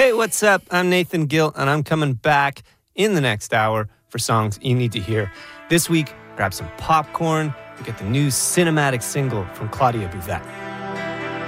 Hey, what's up? I'm Nathan Gill, and I'm coming back in the next hour for songs you need to hear. This week, grab some popcorn. We get the new cinematic single from Claudia Bouvette.